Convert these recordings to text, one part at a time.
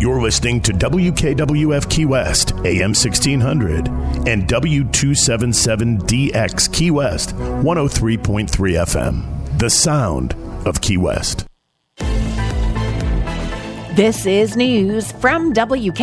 You're listening to WKWF Key West, AM 1600, and W277DX Key West, 103.3 FM. The sound of Key West. This is news from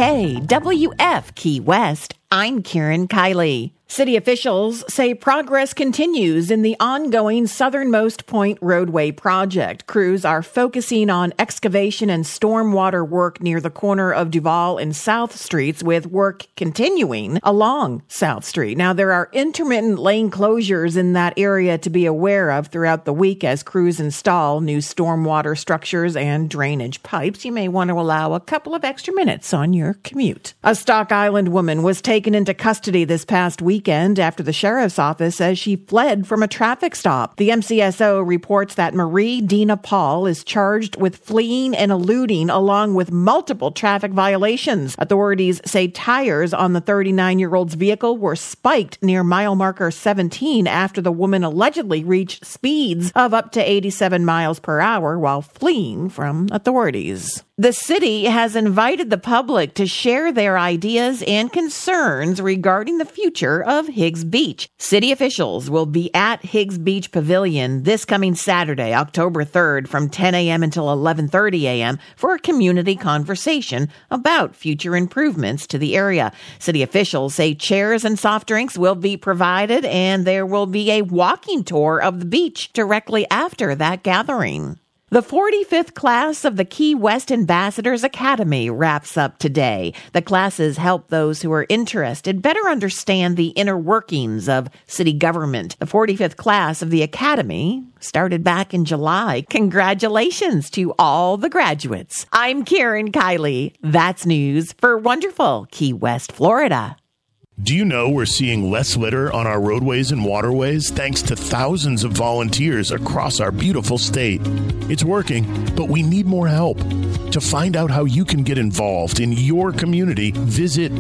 WKWF Key West. I'm Karen Kiley. City officials say progress continues in the ongoing Southernmost Point roadway project. Crews are focusing on excavation and stormwater work near the corner of Duval and South Streets, with work continuing along South Street. Now, there are intermittent lane closures in that area to be aware of throughout the week as crews install new stormwater structures and drainage pipes. You may want to allow a couple of extra minutes on your commute. A Stock Island woman was taken into custody this past weekend after the sheriff's office says she fled from a traffic stop. The MCSO reports that Marie Dina Paul is charged with fleeing and eluding along with multiple traffic violations. Authorities say tires on the 39-year-old's vehicle were spiked near mile marker 17 after the woman allegedly reached speeds of up to 87 miles per hour while fleeing from authorities. The city has invited the public to share their ideas and concerns regarding the future of Higgs Beach. City officials will be at Higgs Beach Pavilion this coming Saturday, October 3rd, from 10 a.m. until 11:30 a.m. for a community conversation about future improvements to the area. City officials say chairs and soft drinks will be provided, and there will be a walking tour of the beach directly after that gathering. The 45th class of the Key West Ambassadors Academy wraps up today. The classes help those who are interested better understand the inner workings of city government. The 45th class of the Academy started back in July. Congratulations to all the graduates. I'm Karen Kiley. That's news for wonderful Key West, Florida. Do you know we're seeing less litter on our roadways and waterways thanks to thousands of volunteers across our beautiful state? It's working, but we need more help. To find out how you can get involved in your community, visit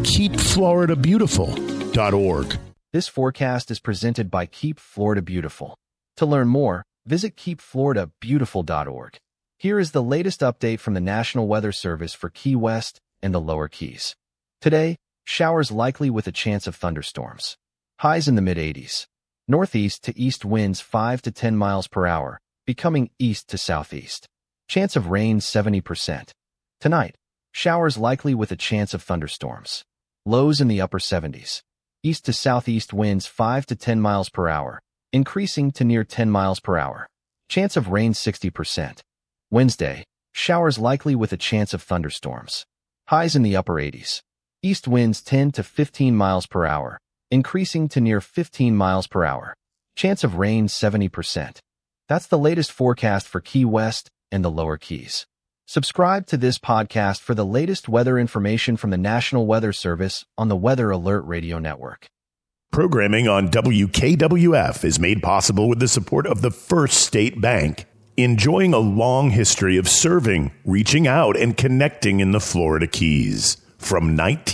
keepfloridabeautiful.org. This forecast is presented by Keep Florida Beautiful. To learn more, visit keepfloridabeautiful.org. Here is the latest update from the National Weather Service for Key West and the Lower Keys. Today, showers likely with a chance of thunderstorms. Highs in the mid-80s. Northeast to east winds 5 to 10 miles per hour, becoming east to southeast. Chance of rain 70%. Tonight, showers likely with a chance of thunderstorms. Lows in the upper 70s. East to southeast winds 5 to 10 miles per hour, increasing to near 10 miles per hour. Chance of rain 60%. Wednesday, showers likely with a chance of thunderstorms. Highs in the upper 80s. East winds 10 to 15 miles per hour, increasing to near 15 miles per hour. Chance of rain 70%. That's the latest forecast for Key West and the Lower Keys. Subscribe to this podcast for the latest weather information from the National Weather Service on the Weather Alert Radio Network. Programming on WKWF is made possible with the support of the First State Bank, enjoying a long history of serving, reaching out, and connecting in the Florida Keys. From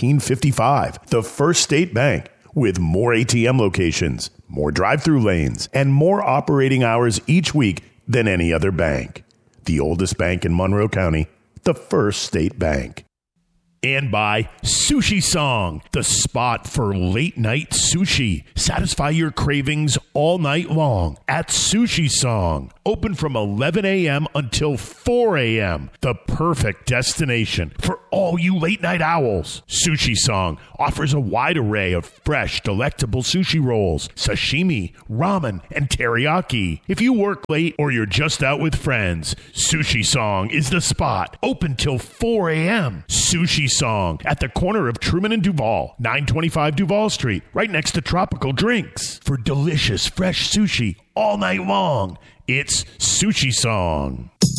1955, the First State Bank, with more ATM locations, more drive-through lanes, and more operating hours each week than any other bank. The oldest bank in Monroe County, the First State Bank. And by Sushi Song, the spot for late-night sushi. Satisfy your cravings all night long at Sushi Song. Open from 11 a.m. until 4 a.m. The perfect destination for all you late-night owls. Sushi Song offers a wide array of fresh, delectable sushi rolls, sashimi, ramen, and teriyaki. If you work late or you're just out with friends, Sushi Song is the spot. Open till 4 a.m. Sushi Song at the corner of Truman and Duval, 925 Duval Street, right next to Tropical Drinks. For delicious, fresh sushi all night long, it's Sushi Song.